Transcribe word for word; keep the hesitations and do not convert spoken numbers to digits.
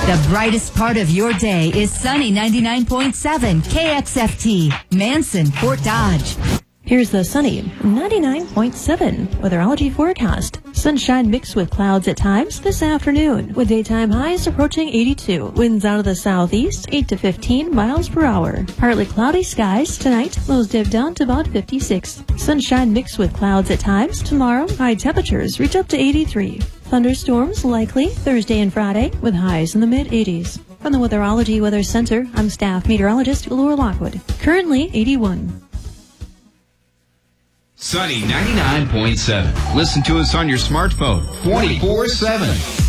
The brightest part of your day is Sunny ninety-nine point seven K X F T, Manson, Fort Dodge. Here's the Sunny ninety-nine point seven weatherology forecast. Sunshine mixed with clouds at times this afternoon, with daytime highs approaching eighty-two. Winds out of the southeast, eight to fifteen miles per hour. Partly cloudy skies tonight, lows dip down to about fifty-six. Sunshine mixed with clouds at times. Tomorrow, high temperatures reach up to eighty-three. Thunderstorms likely Thursday and Friday, with highs in the mid-eighties. From the Weatherology Weather Center, I'm staff meteorologist Laura Lockwood. Currently eighty-one. Sunny ninety-nine point seven. Listen to us on your smartphone twenty-four seven.